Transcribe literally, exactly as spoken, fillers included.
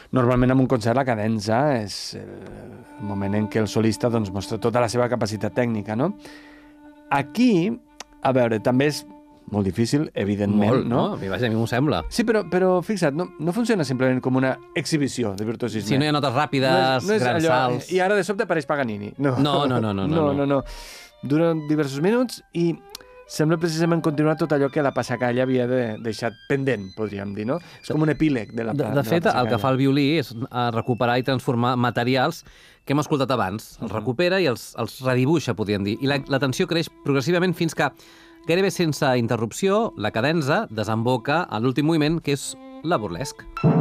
normalment en un concert la cadenza és el moment en què el solista doncs, mostra tota la seva capacitat tècnica, no? Aquí, a veure, també és molt difícil, evidentment, Molt, no? no? A mi, vaja, a mi m'ho sembla. Sí, però, però fixa't, no, no funciona simplement com una exhibició de virtuosisme. Si no hi ha notes ràpides, no és, no és grans allò, salts... I ara de sobte apareix Paganini. No, No, no, no, no, no, no, no. no, no. Dura diversos minuts i sembla precisament continuar tot allò que la passacalla havia de, deixat pendent, podríem dir, no? És com un epíleg de la, De, de de fet, la el que fa el violí és eh, recuperar i transformar materials que hem escoltat abans. Els recupera i els, els redibuixa, podríem dir. I la, la tensió creix progressivament fins que, gairebé sense interrupció, la cadenza desemboca en l'últim moviment, que és la burlesc.